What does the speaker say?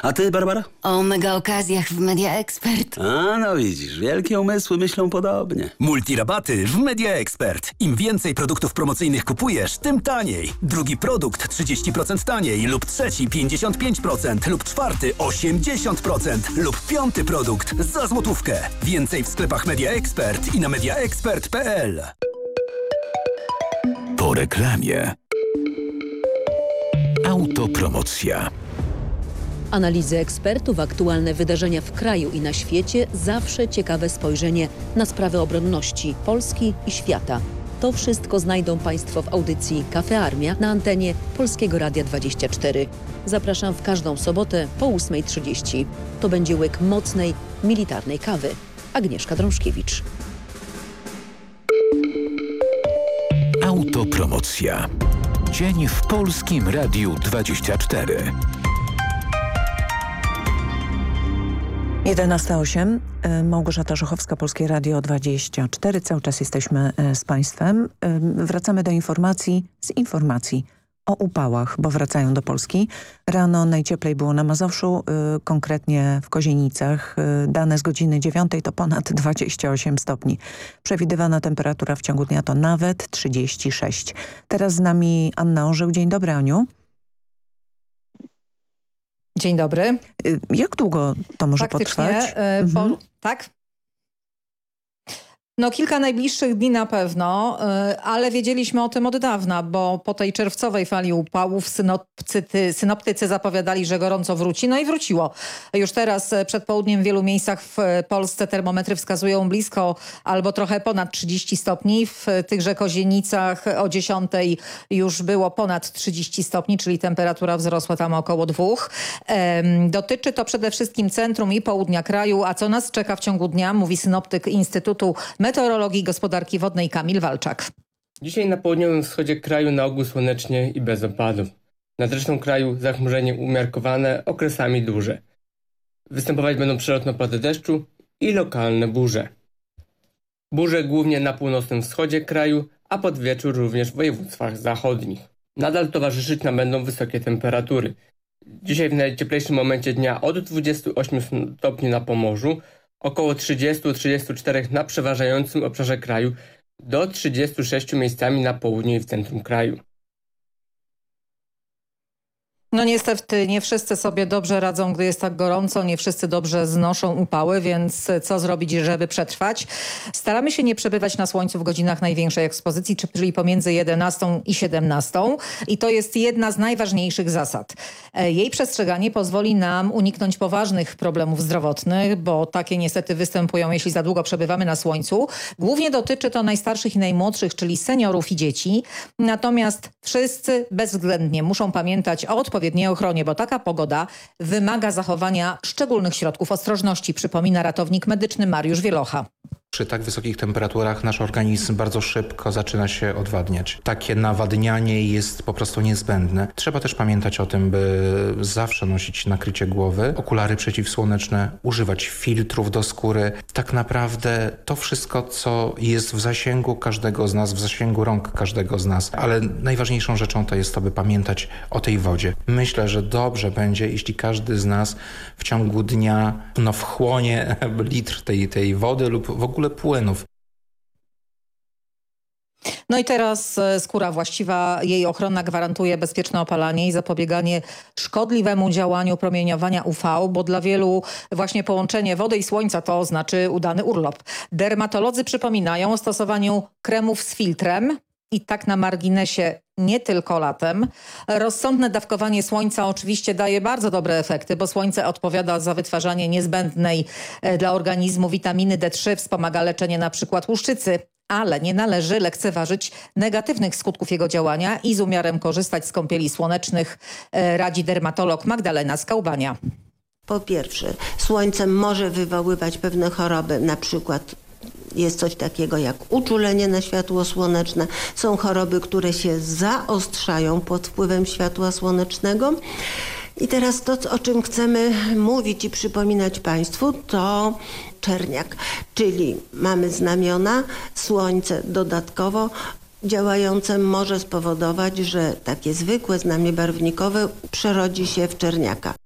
A ty, Barbara? O mega okazjach w Media Expert. A, no widzisz, wielkie umysły myślą podobnie. Multirabaty w Media Expert. Im więcej produktów promocyjnych kupujesz, tym taniej. Drugi produkt 30% taniej lub trzeci 55% lub czwarty 80% lub piąty produkt za złotówkę. Więcej w sklepach Media Expert i na mediaexpert.pl. Po reklamie. Autopromocja. Analizy ekspertów, aktualne wydarzenia w kraju i na świecie, zawsze ciekawe spojrzenie na sprawy obronności Polski i świata. To wszystko znajdą Państwo w audycji Cafe Armia na antenie Polskiego Radia 24. Zapraszam w każdą sobotę po 8:30. To będzie łyk mocnej, militarnej kawy. Agnieszka Drążkiewicz. Autopromocja. Dzień w Polskim Radiu 24. 11:08. Małgorzata Żuchowska, Polskie Radio 24. Cały czas jesteśmy z Państwem. Wracamy do informacji o upałach, bo wracają do Polski. Rano najcieplej było na Mazowszu, konkretnie w Kozienicach. Dane z godziny 9 to ponad 28 stopni. Przewidywana temperatura w ciągu dnia to nawet 36. Teraz z nami Anna Orzeł. Dzień dobry, Aniu. Dzień dobry. Jak długo to może potrwać? Tak? No kilka najbliższych dni na pewno, ale wiedzieliśmy o tym od dawna, bo po tej czerwcowej fali upałów synoptycy zapowiadali, że gorąco wróci, no i wróciło. Już teraz przed południem w wielu miejscach w Polsce termometry wskazują blisko albo trochę ponad 30 stopni. W tychże Kozienicach o 10 już było ponad 30 stopni, czyli temperatura wzrosła tam około 2. Dotyczy to przede wszystkim centrum i południa kraju, a co nas czeka w ciągu dnia, mówi synoptyk Instytutu Meteorologii i Gospodarki Wodnej Kamil Walczak. Dzisiaj na południowym wschodzie kraju na ogół słonecznie i bez opadów. Nad resztą kraju zachmurzenie umiarkowane, okresami duże. Występować będą przelotne opady deszczu i lokalne burze. Burze głównie na północnym wschodzie kraju, a pod wieczór również w województwach zachodnich. Nadal towarzyszyć nam będą wysokie temperatury. Dzisiaj w najcieplejszym momencie dnia od 28 stopni na Pomorzu, około 30-34 na przeważającym obszarze kraju, do 36 miejscami na południu i w centrum kraju. No niestety nie wszyscy sobie dobrze radzą, gdy jest tak gorąco, nie wszyscy dobrze znoszą upały, więc co zrobić, żeby przetrwać? Staramy się nie przebywać na słońcu w godzinach największej ekspozycji, czyli pomiędzy 11 i 17 i to jest jedna z najważniejszych zasad. Jej przestrzeganie pozwoli nam uniknąć poważnych problemów zdrowotnych, bo takie niestety występują, jeśli za długo przebywamy na słońcu. Głównie dotyczy to najstarszych i najmłodszych, czyli seniorów i dzieci. Natomiast wszyscy bezwzględnie muszą pamiętać o odpowiedniej ochronie, bo taka pogoda wymaga zachowania szczególnych środków ostrożności, przypomina ratownik medyczny Mariusz Wielocha. Przy tak wysokich temperaturach nasz organizm bardzo szybko zaczyna się odwadniać. Takie nawadnianie jest po prostu niezbędne. Trzeba też pamiętać o tym, by zawsze nosić nakrycie głowy, okulary przeciwsłoneczne, używać filtrów do skóry. Tak naprawdę to wszystko, co jest w zasięgu każdego z nas, w zasięgu rąk każdego z nas. Ale najważniejszą rzeczą to jest to, by pamiętać o tej wodzie. Myślę, że dobrze będzie, jeśli każdy z nas w ciągu dnia wchłonie litr tej wody lub w ogóle płynów. No i teraz skóra właściwa, jej ochrona gwarantuje bezpieczne opalanie i zapobieganie szkodliwemu działaniu promieniowania UV, bo dla wielu właśnie połączenie wody i słońca to znaczy udany urlop. Dermatolodzy przypominają o stosowaniu kremów z filtrem i tak na marginesie nie tylko latem. Rozsądne dawkowanie słońca oczywiście daje bardzo dobre efekty, bo słońce odpowiada za wytwarzanie niezbędnej dla organizmu witaminy D3, wspomaga leczenie na przykład łuszczycy, ale nie należy lekceważyć negatywnych skutków jego działania i z umiarem korzystać z kąpieli słonecznych, radzi dermatolog Magdalena Skałbania. Po pierwsze, słońce może wywoływać pewne choroby, na przykład jest coś takiego jak uczulenie na światło słoneczne. Są choroby, które się zaostrzają pod wpływem światła słonecznego. I teraz to, o czym chcemy mówić i przypominać Państwu, to czerniak, czyli mamy znamiona, słońce dodatkowo działające może spowodować, że takie zwykłe znamie barwnikowe przerodzi się w czerniaka.